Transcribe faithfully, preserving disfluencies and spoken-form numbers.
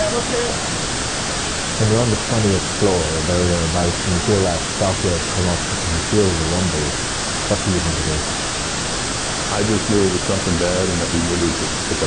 When you're on the twentieth floor, there is a nice, and you feel that calculus come up, and you feel the rumble. What do you think it is? I just knew it was something bad and that we needed to pick up